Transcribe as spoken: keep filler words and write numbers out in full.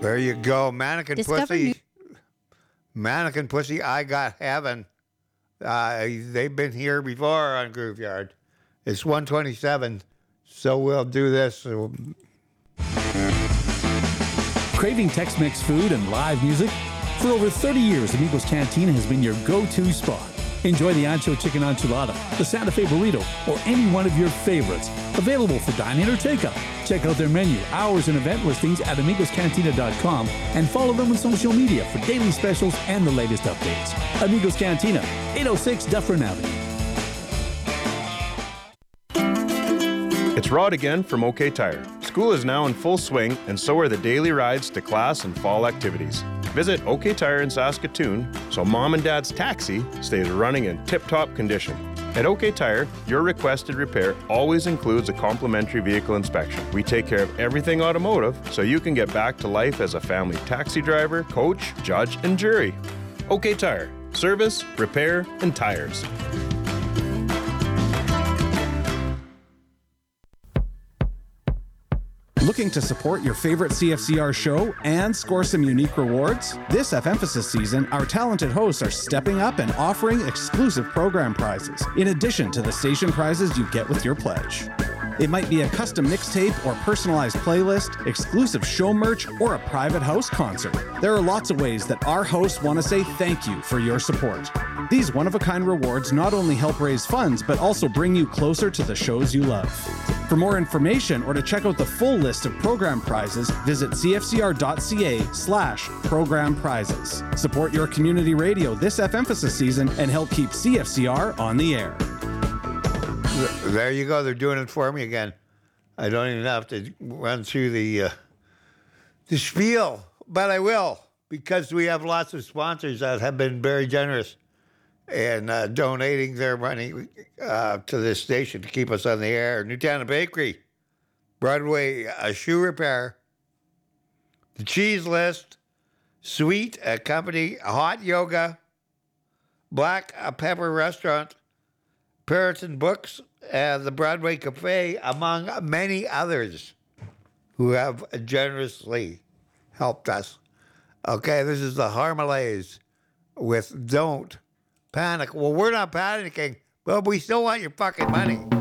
There you go. Mannequin Discover new- Pussy. Mannequin Pussy, I Got Heaven. Uh, they've been here before on Grooveyard. It's one twenty-seven, so we'll do this. Craving Tex-Mex food and live music? For over thirty years, Amigos Cantina has been your go-to spot. Enjoy the Ancho Chicken Enchilada, the Santa Fe Burrito, or any one of your favorites. Available for dine-in or takeout. Check out their menu, hours, and event listings at amigos cantina dot com and follow them on social media for daily specials and the latest updates. Amigos Cantina, eight oh six Dufferin Avenue. It's Rod again from OK Tire. School is now in full swing, and so are the daily rides to class and fall activities. Visit OK Tire in Saskatoon so Mom and Dad's taxi stays running in tip-top condition. At OK Tire, your requested repair always includes a complimentary vehicle inspection. We take care of everything automotive so you can get back to life as a family taxi driver, coach, judge, and jury. OK Tire. Service, repair, and tires. Looking to support your favorite C F C R show and score some unique rewards? This F Emphasis season, our talented hosts are stepping up and offering exclusive program prizes, in addition to the station prizes you get with your pledge. It might be a custom mixtape or personalized playlist, exclusive show merch, or a private house concert. There are lots of ways that our hosts want to say thank you for your support. These one-of-a-kind rewards not only help raise funds, but also bring you closer to the shows you love. For more information or to check out the full list of program prizes, visit cfcr.ca slash program prizes. Support your community radio this F Emphasis season and help keep C F C R on the air. There you go. They're doing it for me again. I don't even have to run through the, uh, the spiel, but I will, because we have lots of sponsors that have been very generous in uh, donating their money uh, to this station to keep us on the air. Newtown Bakery, Broadway uh, Shoe Repair, The Cheese List, Sweet uh, Company, Hot Yoga, Black uh, Pepper Restaurant, Puritan Books, and the Broadway Cafe, among many others who have generously helped us. Okay, this is the Harmolays with Don't Panic. Well, we're not panicking, but we still want your fucking money.